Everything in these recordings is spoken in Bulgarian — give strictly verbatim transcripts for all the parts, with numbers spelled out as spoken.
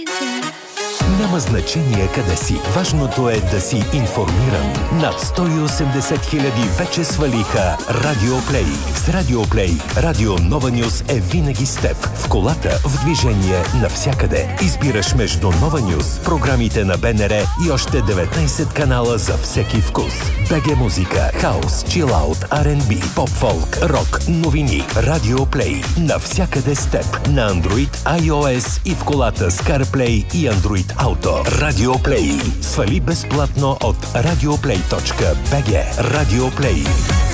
Няма значение къде си. Важното е да си информиран. Над сто и осемдесет хиляди вече свалиха Радиоплей. С Радиоплей Радио Нова Нюз е винаги с теб. В колата, в движение, навсякъде. Избираш между Нова Нюз, програмите на БНР и още деветнайсет канала за всеки вкус. БГ музика, хаус, чилаут, Ар енд Би, поп-фолк, рок, новини. Радиоплей. Навсякъде с теб. На Android, iOS и в колата с CarPlay и Android Auto. Радиоплей. Свали безплатно от радиоплей точка би джи. Радиоплей.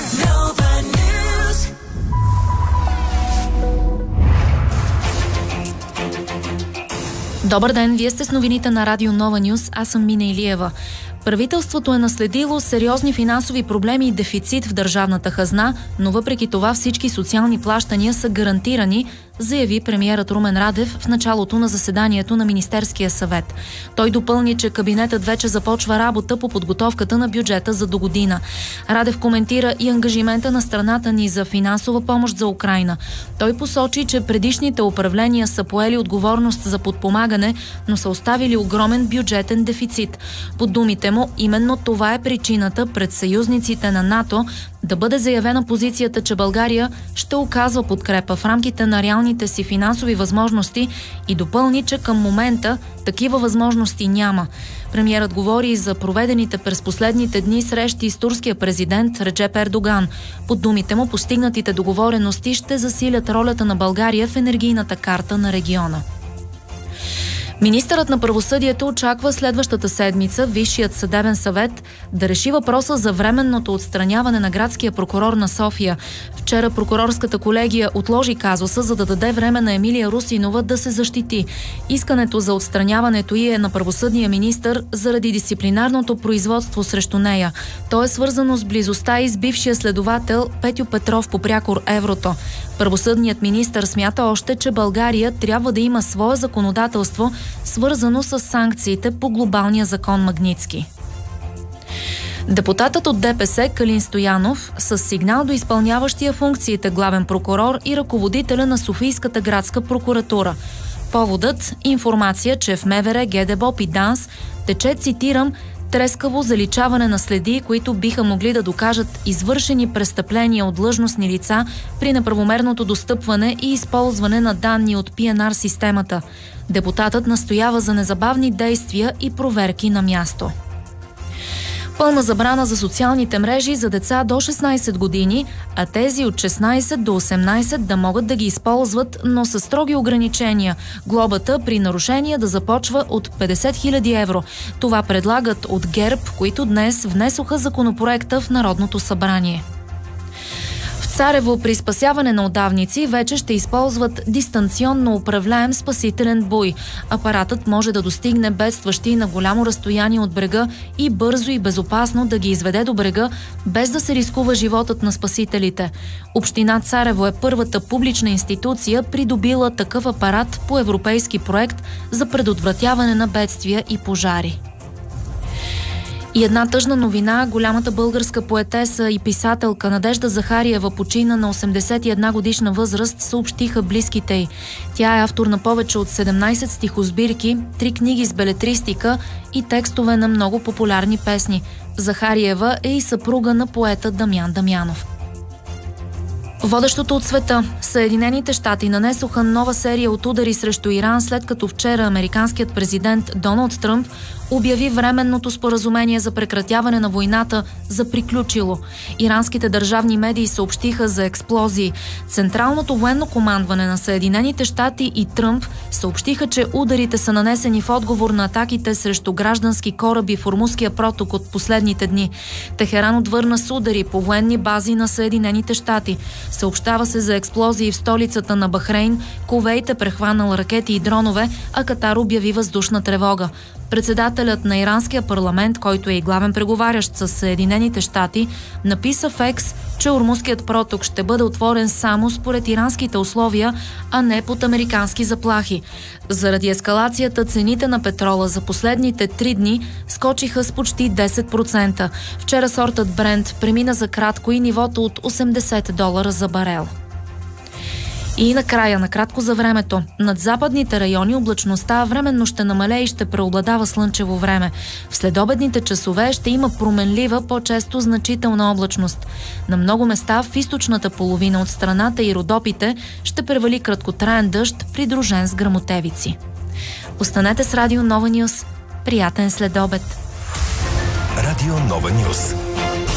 Добър ден, вие сте с новините на Радио Нова Нюз, аз съм Мина Илиева. Правителството е наследило сериозни финансови проблеми и дефицит в държавната хазна, но въпреки това всички социални плащания са гарантирани, заяви премиерът Румен Радев в началото на заседанието на Министерския съвет. Той допълни, че кабинетът вече започва работа по подготовката на бюджета за догодина. Радев коментира и ангажимента на страната ни за финансова помощ за Украйна. Той посочи, че предишните управления са поели отговорност за подпомагане, но са оставили огромен бюджетен дефицит. По думите му, именно това е причината пред съюзниците на НАТО да бъде заявена позицията, че България ще оказва подкрепа в рамките на реалните си финансови възможности и допълни, че към момента такива възможности няма. Премиерът говори и за проведените през последните дни срещи с турския президент Реджеп Ердоган. Под думите му, постигнатите договорености ще засилят ролята на България в енергийната карта на региона. Министърът на правосъдието очаква следващата седмица Висшият съдебен съвет да реши въпроса за временното отстраняване на градския прокурор на София. Вчера прокурорската колегия отложи казуса, за да даде време на Емилия Русинова да се защити. Искането за отстраняването й е на правосъдния министър заради дисциплинарното производство срещу нея. То е свързано с близостта и с бившия следовател Петю Петров по прякор Еврото. Правосъдният министър смята още, че България трябва да има свое законодателство, свързано с санкциите по глобалния закон Магнитски. Депутатът от ДПС Калин Стоянов с сигнал до изпълняващия функциите главен прокурор и ръководителя на Софийската градска прокуратура. Поводът – информация, че в МВР, ГДБОП и ДАНС тече, цитирам, трескаво заличаване на следи, които биха могли да докажат извършени престъпления от длъжностни лица при неправомерното достъпване и използване на данни от Пи Ен Ар системата. Депутатът настоява за незабавни действия и проверки на място. Пълна забрана за социалните мрежи за деца до шестнайсет години, а тези от шестнайсет до осемнайсет да могат да ги използват, но с строги ограничения. Глобата при нарушения да започва от петдесет хиляди евро. Това предлагат от ГЕРБ, които днес внесоха законопроекта в Народното събрание. Царево при спасяване на удавници вече ще използват дистанционно управляем спасителен буй. Апаратът може да достигне бедстващи на голямо разстояние от брега и бързо и безопасно да ги изведе до брега, без да се рискува животът на спасителите. Община Царево е първата публична институция, придобила такъв апарат по европейски проект за предотвратяване на бедствия и пожари. И една тъжна новина, голямата българска поетеса и писателка Надежда Захариева почина на осемдесет и една годишна възраст, съобщиха близките й. Тя е автор на повече от седемнайсет стихосбирки, три книги с белетристика и текстове на много популярни песни. Захариева е и съпруга на поета Дамян Дамянов. Водещото от света. Съединените щати нанесоха нова серия от удари срещу Иран, след като вчера американският президент Доналд Тръмп обяви временното споразумение за прекратяване на войната за приключило. Иранските държавни медии съобщиха за експлозии. Централното военно командване на Съединените щати и Тръмп съобщиха, че ударите са нанесени в отговор на атаките срещу граждански кораби в Ормузския проток от последните дни. Техеран отвърна с удари по военни бази на Съединените щати. Съобщава се за експлозии в столицата на Бахрейн, Кувейт е прехванал ракети и дронове, а Катар обяви въздушна тревога. Председателят на иранския парламент, който е и главен преговарящ с Съединените щати, написа в Екс, че Ормузският проток ще бъде отворен само според иранските условия, а не под американски заплахи. Заради ескалацията цените на петрола за последните три дни скочиха с почти десет процента. Вчера сортът Брент премина за кратко и нивото от осемдесет долара за барел. И накрая, накратко за времето. Над западните райони облачността временно ще намалее и ще преобладава слънчево време. В следобедните часове ще има променлива, по-често значителна облачност. На много места в източната половина от страната и Родопите ще превали краткотраен дъжд, придружен с гръмотевици. Останете с Радио Нова Нюз. Приятен следобед! Радио Нова Нюз.